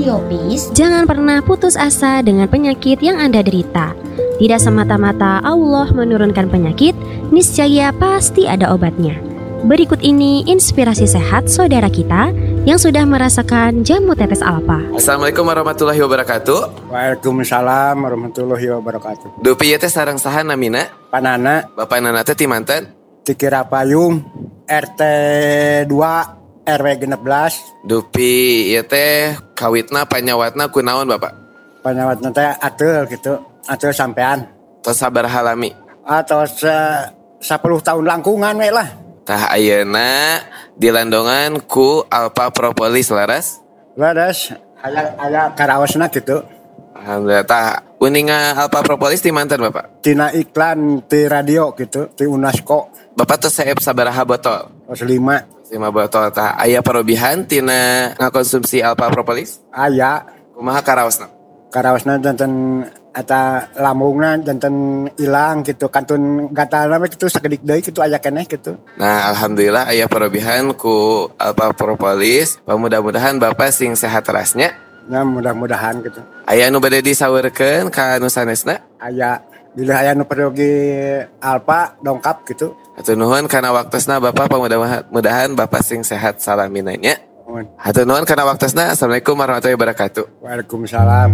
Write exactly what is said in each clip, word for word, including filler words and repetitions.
Radio Peace. Jangan pernah putus asa dengan penyakit yang Anda derita. Tidak semata-mata Allah menurunkan penyakit, niscaya pasti ada obatnya. Berikut ini inspirasi sehat saudara kita yang sudah merasakan jamu tetes alpa. Assalamualaikum warahmatullahi wabarakatuh. Waalaikumsalam warahmatullahi wabarakatuh. Dupi ieu teh sareng saha namina? Panana Bapak nana teh ti manten? Tikira Payung R T dua R W enam belas. Dupi ieu teh kawitna panyawatna kunaon Bapak? Panyawatna teh ateul gitu. Ateul sampean. Tos sabaraha lami? Atau se sepuluh tahun langkungan we lah. Tah ayeuna dilandongan ku Alpha Propolis laras? Laras aya aya karaosna gitu. Alhamdulillah. Tah uninga Alpha Propolis ti manten Bapak? Tina iklan ti radio gitu, ti UNESCO. Bapak tos saeb sabaraha botol? Tos lima. lima botol. Tah aya parobihan tina ngakonsumsi Alpha Propolis? Aya Kumaha karaosna? karaosna janten eta lambungna janten ilang gitu, kantun gatalna mah kitu sakedik deui kitu aya keneh gitu. Nah, alhamdulillah aya parobihan ku Alpha Propolis. Mudah-mudahan Bapak sing sehat terasnya. Ya mudah-mudahan gitu. Aya nu bade disaweurkeun ka anu sanesna? Aya bila aya nu pergi Alpa dongkap gitu. Hatur nuhun kana waktosna Bapak, mudah-mudahan Bapak sing sehat salamina nya. Hatur nuhun kana waktosna. Assalamualaikum warahmatullahi wabarakatuh. Waalaikumsalam.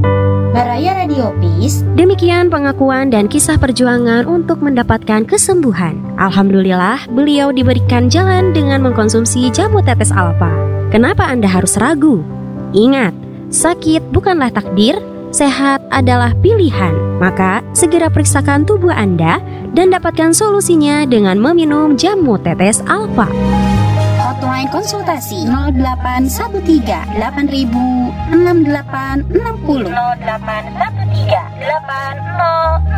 Baraya Radio Peace. Demikian pengakuan dan kisah perjuangan untuk mendapatkan kesembuhan. Alhamdulillah, beliau diberikan jalan dengan mengkonsumsi jamu tetes alpa. Kenapa Anda harus ragu? Ingat, sakit bukanlah takdir, sehat adalah pilihan. Maka, segera periksakan tubuh Anda dan dapatkan solusinya dengan meminum jamu tetes alpa. Hotline konsultasi nol delapan satu tiga delapan ribu enam delapan enam nol. nol delapan satu tiga delapan nol